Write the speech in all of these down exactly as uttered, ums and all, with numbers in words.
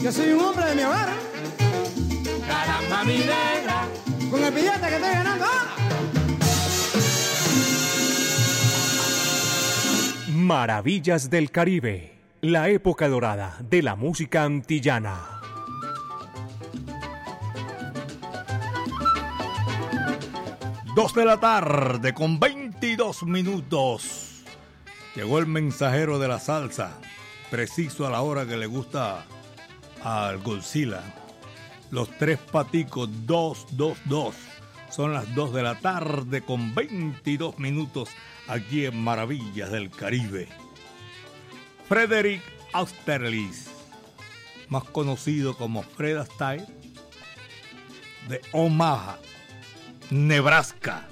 Yo soy un hombre de mi hogar. Caramba, mi negra. Con el billete que estoy ganando. Maravillas del Caribe, la época dorada de la música antillana. Dos de la tarde con veintidós minutos. Llegó el mensajero de la salsa, preciso a la hora que le gusta al Godzilla. Los tres paticos, dos, dos, dos. Son las dos de la tarde con veintidós minutos aquí en Maravillas del Caribe. Frederick Austerlitz, más conocido como Fred Astaire, de Omaha, Nebraska,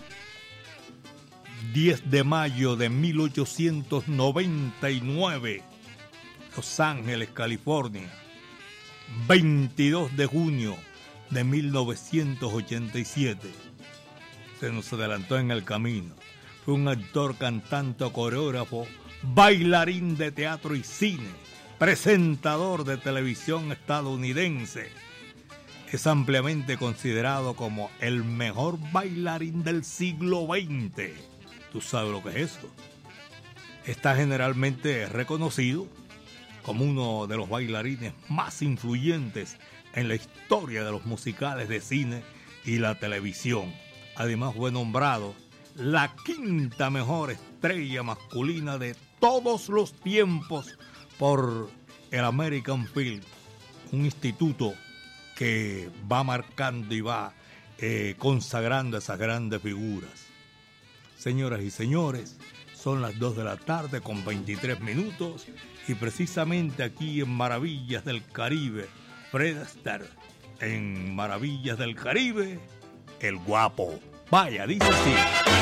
diez de mayo de mil ochocientos noventa y nueve, Los Ángeles, California, veintidós de junio de mil novecientos ochenta y siete. Se nos adelantó en el camino. Fue un actor, cantante, coreógrafo, bailarín de teatro y cine, presentador de televisión estadounidense. Es ampliamente considerado como el mejor bailarín del siglo veinte. ¿Tú sabes lo que es eso? Está generalmente reconocido como uno de los bailarines más influyentes en la historia de los musicales de cine y la televisión. Además fue nombrado la quinta mejor estrella masculina de todos los tiempos por el American Film, un instituto que va marcando y va eh, consagrando esas grandes figuras. Señoras y señores, son las dos de la tarde con veintitrés minutos y precisamente aquí en Maravillas del Caribe, Fred Astaire, en Maravillas del Caribe, el guapo. Vaya, dice así.